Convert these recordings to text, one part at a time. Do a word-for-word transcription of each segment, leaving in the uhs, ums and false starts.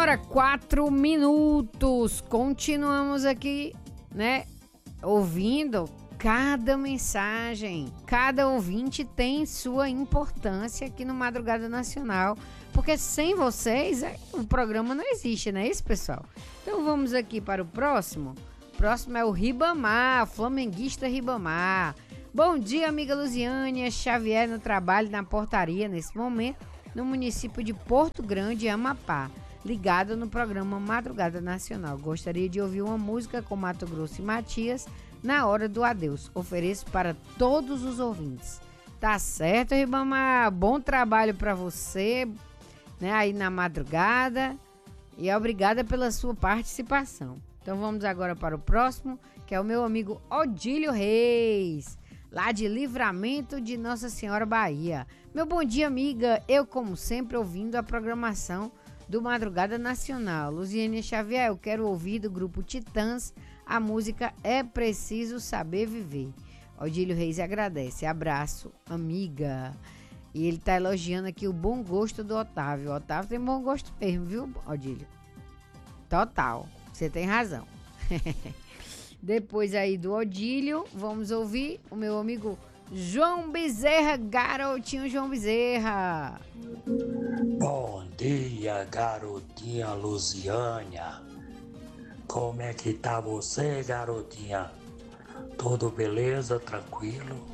hora, quatro minutos. Continuamos aqui, né? Ouvindo cada mensagem. Cada ouvinte tem sua importância aqui no Madrugada Nacional. Porque sem vocês, o programa não existe, não é isso, pessoal? Então vamos aqui para o próximo. O próximo é o Ribamar, flamenguista Ribamar. Bom dia, amiga Luziânia Xavier, no trabalho na portaria nesse momento, no município de Porto Grande, Amapá, ligado no programa Madrugada Nacional. Gostaria de ouvir uma música com Mato Grosso e Matias na hora do adeus. Ofereço para todos os ouvintes. Tá certo, Ribamar? Bom trabalho para você, né, aí na madrugada. E obrigada pela sua participação. Então vamos agora para o próximo, que é o meu amigo Odílio Reis, lá de Livramento de Nossa Senhora, Bahia. Meu bom dia, amiga. Eu, como sempre, ouvindo a programação do Madrugada Nacional. Luziane Xavier, eu quero ouvir do grupo Titãs a música É Preciso Saber Viver. Odílio Reis agradece. Abraço, amiga. E ele tá elogiando aqui o bom gosto do Otávio. O Otávio tem bom gosto mesmo, viu, Odílio? Total. Você tem razão. Depois aí do Odílio, vamos ouvir o meu amigo João Bezerra, garotinho João Bezerra. Bom dia, garotinha Luziânia. Como é que tá você, garotinha? Tudo beleza, tranquilo?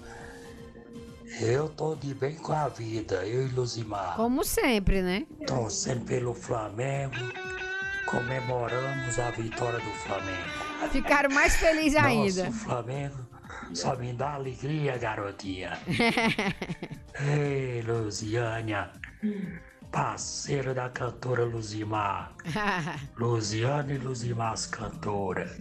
Eu tô de bem com a vida, eu e Luzimar. Como sempre, né? Torcendo pelo Flamengo, comemoramos a vitória do Flamengo. Ficaram mais felizes ainda. Nosso Flamengo só me dá alegria, garotinha. Ei, Luziânia, parceira da cantora Luzimar. Luziane e Luzimar, as cantoras.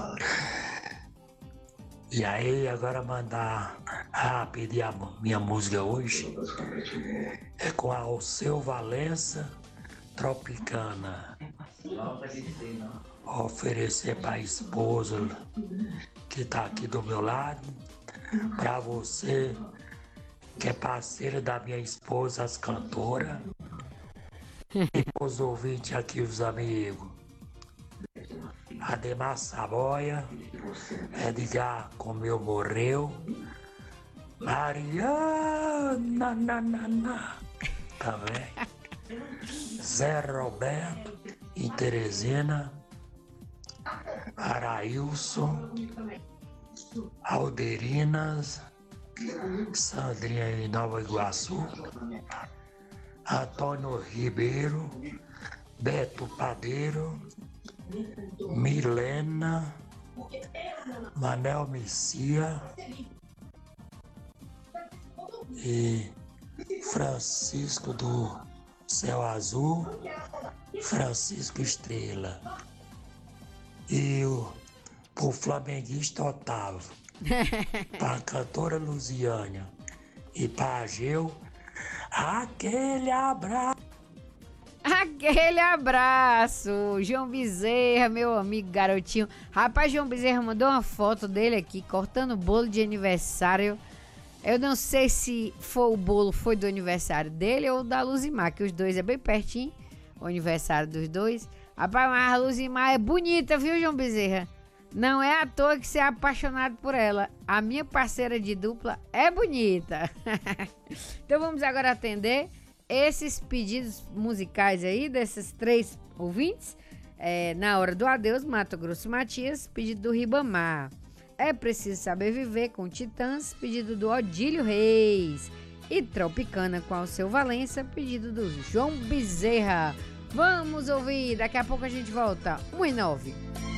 E aí, agora mandar rápido a minha música hoje é com a Alceu Valença, Tropicana. Oferecer pra esposa que tá aqui do meu lado, pra você que é parceira da minha esposa, as cantoras, e pros ouvintes aqui, os amigos. Ademar Saboia, Edgar Comeu Morreu, Mariana, na, na, na, também, Zé Roberto em Teresina, Arailson, Alderinas, Sandrinha em Nova Iguaçu, Antônio Ribeiro, Beto Padeiro, Milena, Manel Messia e Francisco do Céu Azul, Francisco Estrela. E o pro flamenguista Otávio, pra cantora Luziânia e pra Ageu, aquele abraço. Aquele abraço, João Bezerra, meu amigo garotinho. Rapaz, João Bezerra mandou uma foto dele aqui, cortando o bolo de aniversário. Eu não sei se foi o bolo foi do aniversário dele ou da Luzimar, que os dois é bem pertinho, o aniversário dos dois. Rapaz, mas a Luzimar é bonita, viu, João Bezerra? Não é à toa que você é apaixonado por ela. A minha parceira de dupla é bonita. Então vamos agora atender esses pedidos musicais aí, desses três ouvintes. É, na hora do adeus, Mato Grosso e Matias, pedido do Ribamar. É Preciso Saber Viver com Titãs, pedido do Odílio Reis. E Tropicana com Alceu Valença, pedido do João Bezerra. Vamos ouvir, daqui a pouco a gente volta. um e nove.